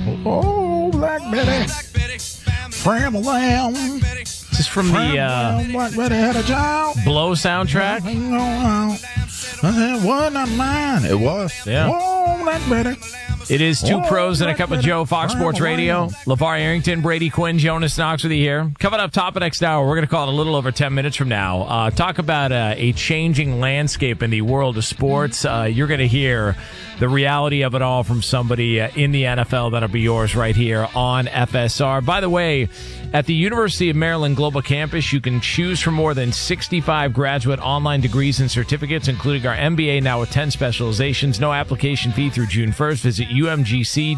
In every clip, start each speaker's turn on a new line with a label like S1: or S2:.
S1: Oh, Black Betty. From around.
S2: This is from the
S1: Black Betty had a job.
S2: Blow soundtrack.
S1: Wasn't mine. It was.
S2: Yeah.
S1: Oh, Black Betty.
S2: It is Two Pros and a Cup of Joe, Fox Sports Radio. LeVar Arrington, Brady Quinn, Jonas Knox with you here. Coming up top of next hour, we're going to call it a little over 10 minutes from now. Talk about a changing landscape in the world of sports. You're going to hear the reality of it all from somebody in the NFL. That'll be yours right here on FSR. By the way, at the University of Maryland Global Campus, you can choose from more than 65 graduate online degrees and certificates, including our MBA now with 10 specializations. No application fee through June 1st. Visit umgc.edu.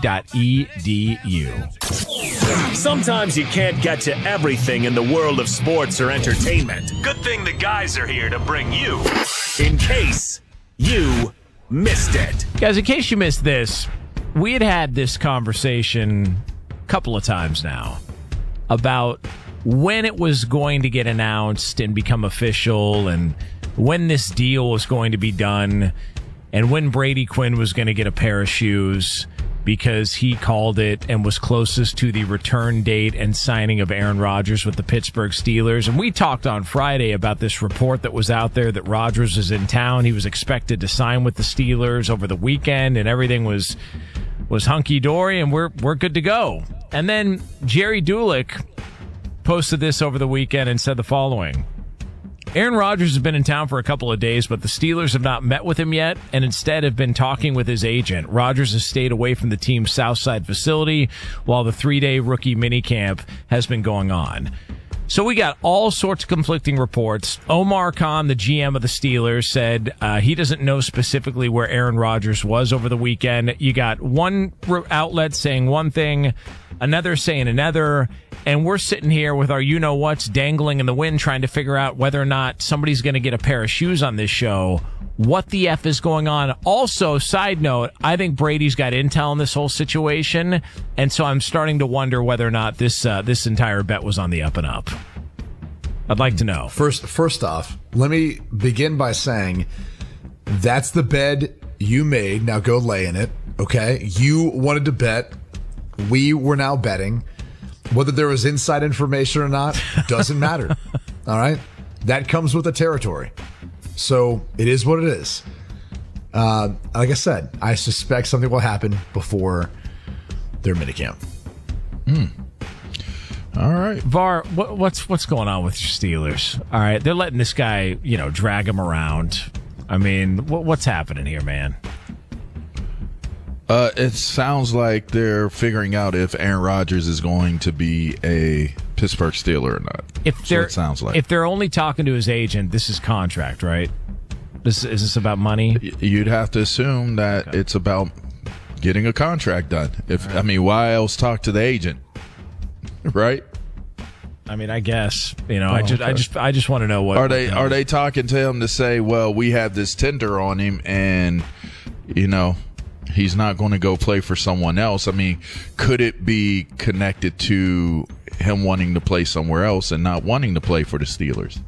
S3: Sometimes you can't get to everything in the world of sports or entertainment. Good thing the guys are here to bring you in case you missed it.
S2: Guys, in case you missed this, we had this conversation a couple of times now about when it was going to get announced and become official and when this deal was going to be done and when Brady Quinn was going to get a pair of shoes because he called it and was closest to the return date and signing of Aaron Rodgers with the Pittsburgh Steelers. And we talked on Friday about this report that was out there that Rodgers is in town. He was expected to sign with the Steelers over the weekend and everything was hunky-dory and we're good to go. And then Jerry Dulick posted this over the weekend and said the following. Aaron Rodgers has been in town for a couple of days, but the Steelers have not met with him yet and instead have been talking with his agent. Rodgers has stayed away from the team's Southside facility while the 3-day rookie minicamp has been going on. So we got all sorts of conflicting reports. Omar Khan, the GM of the Steelers, said he doesn't know specifically where Aaron Rodgers was over the weekend. You got one outlet saying one thing, another saying another, and we're sitting here with our you-know-whats dangling in the wind trying to figure out whether or not somebody's going to get a pair of shoes on this show. What the F is going on? Also, side note, I think Brady's got intel in this whole situation, and so I'm starting to wonder whether or not this entire bet was on the up and up. I'd like to know.
S4: First off, let me begin by saying that's the bed you made. Now go lay in it, okay? You wanted to bet. We were now betting. Whether there was inside information or not doesn't matter, all right? That comes with the territory. So it is what it is. Like I said, I suspect something will happen before their minicamp.
S1: All right.
S2: VAR, what's going on with your Steelers? All right, they're letting this guy, drag him around. I mean, what's happening here, man?
S1: It sounds like they're figuring out if Aaron Rodgers is going to be a Pittsburgh Steeler or not. It sounds like.
S2: If they're only talking to his agent, this is contract, right? Is this about money?
S1: You'd have to assume that It's about getting a contract done. Why else talk to the agent? Right?
S2: I mean, I guess, I just want to know what
S1: are they talking to him to say, well, we have this tender on him and he's not going to go play for someone else. I mean, could it be connected to him wanting to play somewhere else and not wanting to play for the Steelers?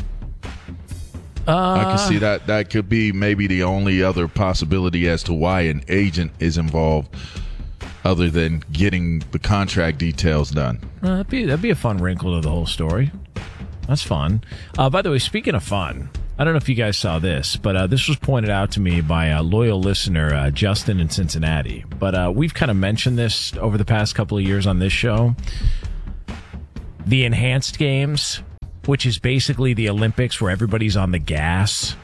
S1: I can see that. That could be maybe the only other possibility as to why an agent is involved other than getting the contract details done.
S2: That'd be a fun wrinkle to the whole story. That's fun. By the way, speaking of fun, I don't know if you guys saw this, but this was pointed out to me by a loyal listener, Justin in Cincinnati. But we've kind of mentioned this over the past couple of years on this show. The enhanced games, which is basically the Olympics where everybody's on the gas.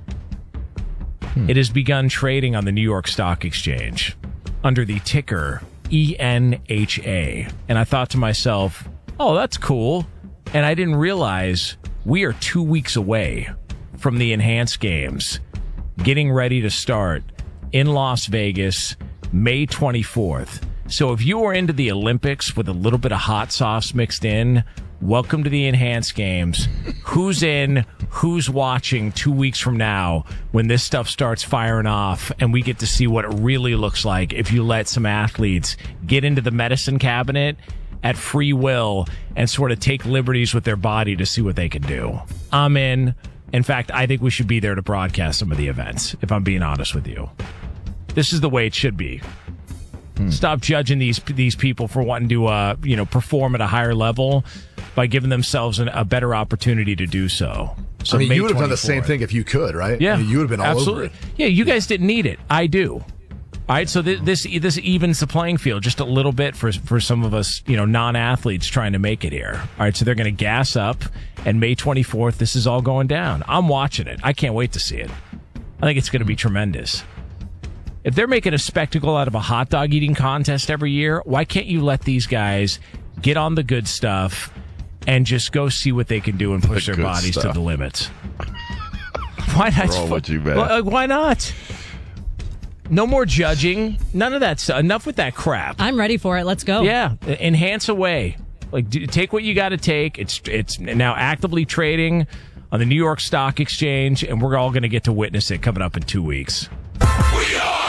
S2: It has begun trading on the New York Stock Exchange under the ticker ENHA. And I thought to myself, oh, that's cool. And I didn't realize we are 2 weeks away from the enhanced games getting ready to start in Las Vegas, May 24th. So if you are into the Olympics with a little bit of hot sauce mixed in, welcome to the enhanced games. Who's in, who's watching 2 weeks from now when this stuff starts firing off and we get to see what it really looks like if you let some athletes get into the medicine cabinet at free will and sort of take liberties with their body to see what they can do. I'm in. In fact, I think we should be there to broadcast some of the events, if I'm being honest with you. This is the way it should be. Stop judging these people for wanting to perform at a higher level by giving themselves a better opportunity to do so. So
S4: I mean,
S2: May
S4: you would have done the
S2: 24th.
S4: same thing if you could, right?
S2: Yeah,
S4: I mean, you would have been all
S2: absolutely.
S4: over it.
S2: Yeah, you guys didn't need it. I do. All right, so this evens the playing field just a little bit for some of us, non-athletes trying to make it here. All right, so they're going to gas up, and May 24th, this is all going down. I'm watching it. I can't wait to see it. I think it's going to be tremendous. If they're making a spectacle out of a hot dog eating contest every year, why can't you let these guys get on the good stuff and just go see what they can do and push their bodies to the limits? Why not?
S1: What's wrong with you, man?
S2: Why not? No more judging. None of that stuff. Enough with that crap.
S5: I'm ready for it. Let's go.
S2: Yeah, enhance away. Take what you got to take. It's now actively trading on the New York Stock Exchange, and we're all going to get to witness it coming up in 2 weeks.
S6: We are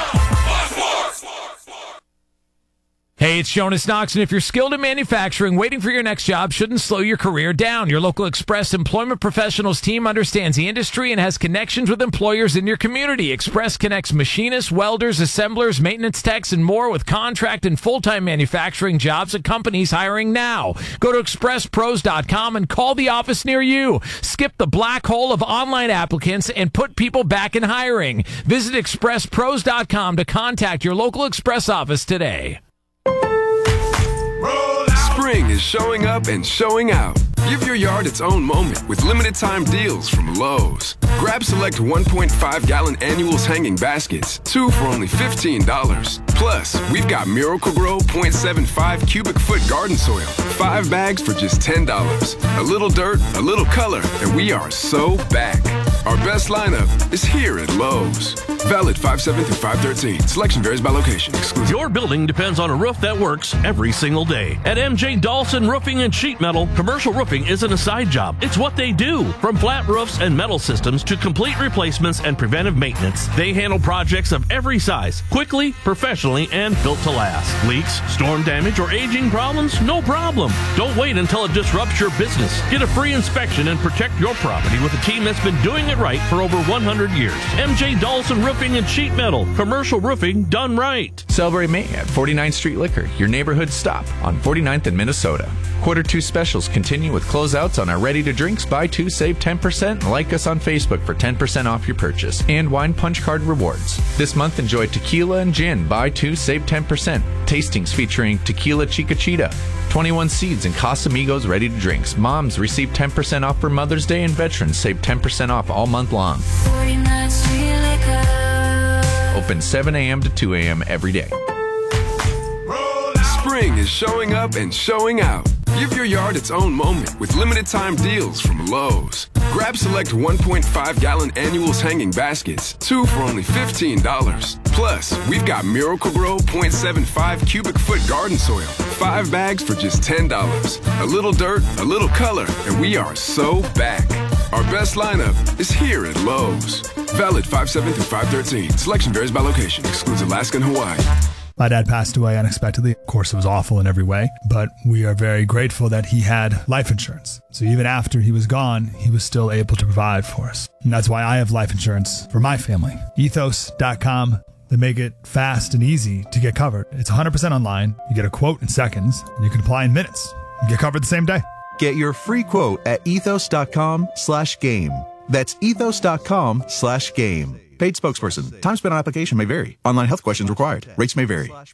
S2: Hey, it's Jonas Knox, and if you're skilled in manufacturing, waiting for your next job shouldn't slow your career down. Your local Express Employment Professionals team understands the industry and has connections with employers in your community. Express connects machinists, welders, assemblers, maintenance techs, and more with contract and full-time manufacturing jobs at companies hiring now. Go to expresspros.com and call the office near you. Skip the black hole of online applicants and put people back in hiring. Visit expresspros.com to contact your local Express office today.
S6: Spring is showing up and showing out. Give your yard its own moment with limited time deals from Lowe's. Grab select 1.5-gallon annuals hanging baskets, 2 for only $15. Plus, we've got Miracle-Gro 0.75 cubic foot garden soil, 5 bags for just $10. A little dirt, a little color, and we are so back. Our best lineup is here at Lowe's. Valid 5/7 through 5/13. Selection varies by location. Exclusive.
S7: Your building depends on a roof that works every single day. At MJ Dawson Roofing and Sheet Metal, commercial roofing isn't a side job. It's what they do. From flat roofs and metal systems to complete replacements and preventive maintenance, they handle projects of every size, quickly, professionally, and built to last. Leaks, storm damage, or aging problems? No problem. Don't wait until it disrupts your business. Get a free inspection and protect your property with a team that's been doing it right for over 100 years. MJ Dawson Roofing and Sheet Metal. Commercial roofing done right.
S8: Celebrate May at 49th Street Liquor, your neighborhood stop on 49th and Minnesota. Quarter 2 specials continue with closeouts on our ready-to-drinks. Buy 2, save 10%. Like us on Facebook for 10% off your purchase. And Wine Punch Card rewards. This month, enjoy tequila and gin. Buy 2, save 10%. Tastings featuring Tequila Chiquita, 21 Seeds, and Casamigos ready-to-drinks. Moms receive 10% off for Mother's Day, and veterans save 10% off all month long.
S9: 49th Street Liquor.
S8: Open 7 a.m. to 2 a.m. every day.
S6: Spring is showing up and showing out. Give your yard its own moment with limited time deals from Lowe's. Grab select 1.5-gallon annuals hanging baskets, 2 for only $15. Plus, we've got Miracle-Gro 0.75 cubic foot garden soil, 5 bags for just $10. A little dirt, a little color, and we are so back. Our best lineup is here at Lowe's. Valid 5/7 through 5/13. Selection varies by location. Excludes Alaska and Hawaii.
S10: My dad passed away unexpectedly. Of course, it was awful in every way, but we are very grateful that he had life insurance. So even after he was gone, he was still able to provide for us. And that's why I have life insurance for my family. Ethos.com. They make it fast and easy to get covered. It's 100% online. You get a quote in seconds, and you can apply in minutes. You get covered the same day.
S11: Get your free quote at ethos.com/game. That's ethos.com/game. Paid spokesperson. Time spent on application may vary. Online health questions required. Rates may vary.
S12: From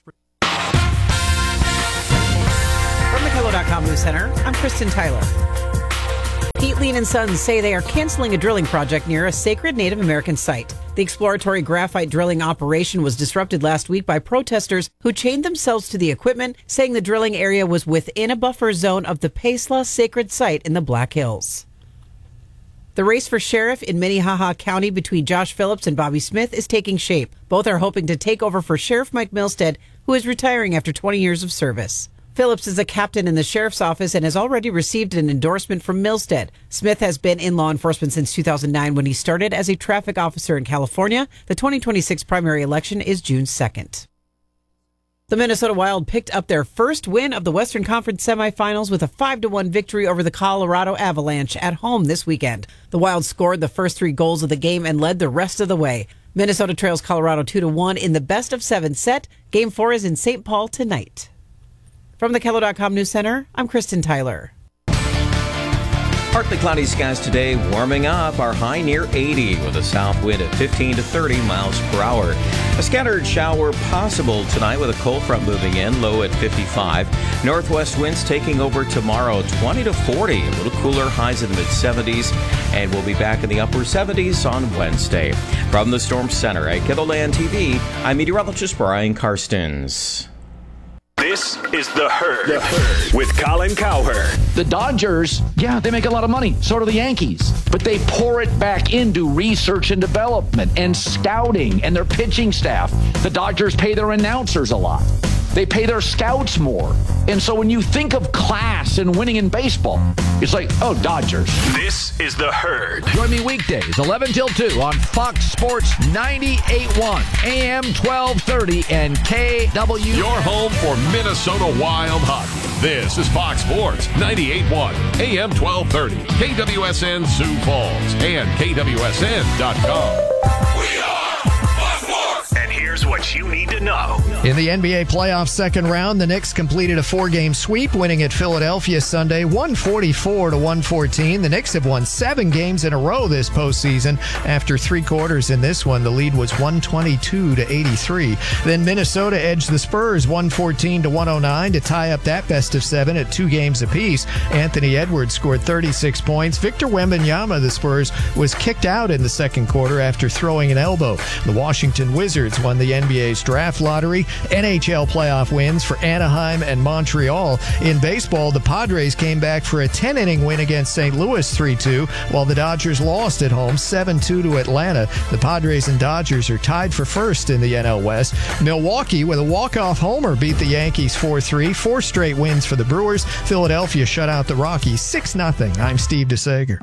S12: the Pillow.com News Center, I'm Kristen Tyler. Pete Lean and Sons say they are canceling a drilling project near a sacred Native American site. The exploratory graphite drilling operation was disrupted last week by protesters who chained themselves to the equipment, saying the drilling area was within a buffer zone of the Pesla sacred site in the Black Hills. The race for sheriff in Minnehaha County between Josh Phillips and Bobby Smith is taking shape. Both are hoping to take over for Sheriff Mike Milstead, who is retiring after 20 years of service. Phillips is a captain in the sheriff's office and has already received an endorsement from Milstead. Smith has been in law enforcement since 2009 when he started as a traffic officer in California. The 2026 primary election is June 2nd. The Minnesota Wild picked up their first win of the Western Conference semifinals with a 5-1 victory over the Colorado Avalanche at home this weekend. The Wild scored the first 3 goals of the game and led the rest of the way. Minnesota trails Colorado 2-1 in the best of 7 set. Game 4 is in St. Paul tonight. From the KELO.com News Center, I'm Kristen Tyler.
S5: Partly cloudy skies today, warming up. Our high near 80 with a south wind at 15 to 30 miles per hour. A scattered shower possible tonight with a cold front moving in, low at 55. Northwest winds taking over tomorrow, 20 to 40. A little cooler, highs in the mid-70s. And we'll be back in the upper 70s on Wednesday. From the Storm Center at KELOLAND TV, I'm meteorologist Brian Karstens.
S3: This is The Herd, with Colin Cowherd.
S13: The Dodgers, they make a lot of money. So do the Yankees. But they pour it back into research and development and scouting and their pitching staff. The Dodgers pay their announcers a lot. They pay their scouts more. And so when you think of class and winning in baseball, it's like, oh, Dodgers.
S3: This is The Herd.
S13: Join me weekdays, 11 till 2 on Fox Sports 98.1, AM 1230, and KW.
S14: Your home for Minnesota Wild hockey. This is Fox Sports 98.1, AM 1230, KWSN Sioux Falls, and KWSN.com.
S3: We are Fox Sports. And here's what you need to know.
S15: In the NBA playoff second round, the Knicks completed a 4-game sweep, winning at Philadelphia Sunday 144-114. The Knicks have won 7 games in a row this postseason. After 3 quarters in this one, the lead was 122-83. Then Minnesota edged the Spurs 114-109 to tie up that best of 7 at 2 games apiece. Anthony Edwards scored 36 points. Victor Wembanyama, the Spurs, was kicked out in the second quarter after throwing an elbow. The Washington Wizards won the NBA's draft lottery. NHL playoff wins for Anaheim and Montreal. In baseball, the Padres came back for a 10-inning win against St. Louis 3-2, while the Dodgers lost at home 7-2 to Atlanta. The Padres and Dodgers are tied for first in the NL West. Milwaukee, with a walk-off homer, beat the Yankees 4-3. 4 straight wins for the Brewers. Philadelphia shut out the Rockies 6-0. I'm Steve DeSager.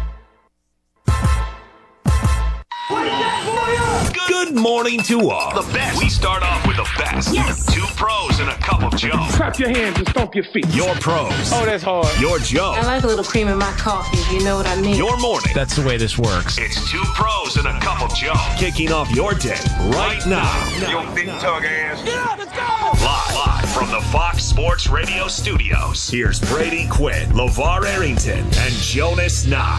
S3: Good morning to all. The best. We start off with the best. Yes. 2 pros and a cup of Joe.
S16: Clap your hands and stomp your feet.
S3: Your pros.
S16: Oh, that's hard.
S3: Your Joe.
S17: I like a little cream in my coffee, if you know what I mean.
S3: Your morning.
S2: That's the way this works.
S3: It's 2 pros and a cup of Joe. Kicking off your day right now.
S16: Yo, big tug ass.
S3: Yeah, let's go. Live from the Fox Sports Radio studios. Here's Brady Quinn, LeVar Arrington, and Jonas Knox.